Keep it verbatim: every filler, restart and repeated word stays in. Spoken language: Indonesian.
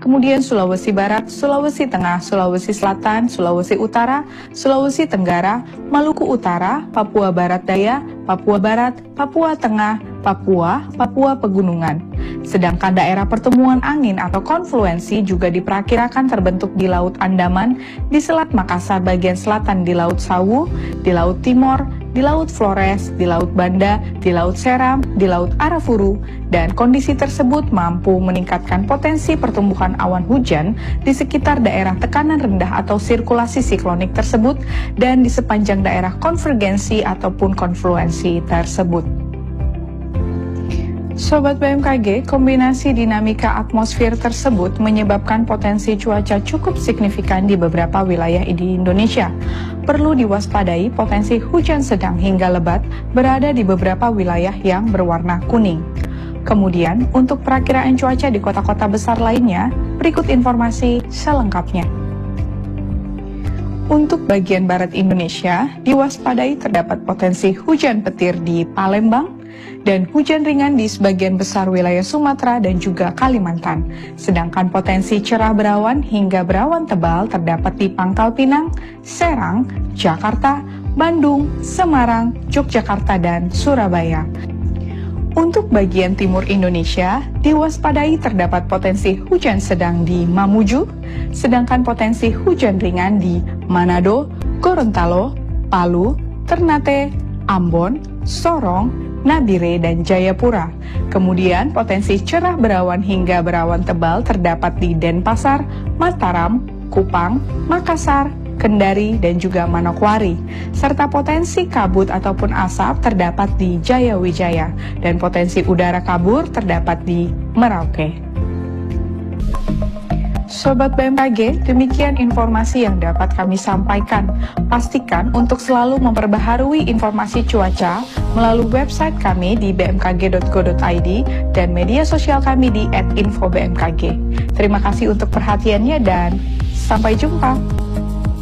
kemudian Sulawesi Barat, Sulawesi Tengah, Sulawesi Selatan, Sulawesi Utara, Sulawesi Tenggara, Maluku Utara, Papua Barat Daya, Papua Barat, Papua Tengah, Papua, Papua Pegunungan. Sedangkan daerah pertemuan angin atau konfluensi juga diperkirakan terbentuk di Laut Andaman, di Selat Makassar bagian selatan di Laut Sawu, di Laut Timor, di Laut Flores, di Laut Banda, di Laut Seram, di Laut Arafuru, dan kondisi tersebut mampu meningkatkan potensi pertumbuhan awan hujan di sekitar daerah tekanan rendah atau sirkulasi siklonik tersebut dan di sepanjang daerah konvergensi ataupun konfluensi tersebut. Sobat B M K G, kombinasi dinamika atmosfer tersebut menyebabkan potensi cuaca cukup signifikan di beberapa wilayah di Indonesia. Perlu diwaspadai potensi hujan sedang hingga lebat berada di beberapa wilayah yang berwarna kuning. Kemudian, untuk perakiraan cuaca di kota-kota besar lainnya, berikut informasi selengkapnya. Untuk bagian barat Indonesia, diwaspadai terdapat potensi hujan petir di Palembang, dan hujan ringan di sebagian besar wilayah Sumatera dan juga Kalimantan. Sedangkan potensi cerah berawan hingga berawan tebal terdapat di Pangkal Pinang, Serang, Jakarta, Bandung, Semarang, Yogyakarta, dan Surabaya. Untuk bagian timur Indonesia, diwaspadai terdapat potensi hujan sedang di Mamuju, sedangkan potensi hujan ringan di Manado, Gorontalo, Palu, Ternate, Ambon, Sorong, Nabire, dan Jayapura. Kemudian potensi cerah berawan hingga berawan tebal terdapat di Denpasar, Mataram, Kupang, Makassar, Kendari, dan juga Manokwari. Serta potensi kabut ataupun asap terdapat di Jayawijaya, dan potensi udara kabur terdapat di Merauke. Sobat B M K G, demikian informasi yang dapat kami sampaikan. Pastikan untuk selalu memperbaharui informasi cuaca melalui website kami di b m k g dot go dot i d dan media sosial kami di at info b m k g. Terima kasih untuk perhatiannya dan sampai jumpa.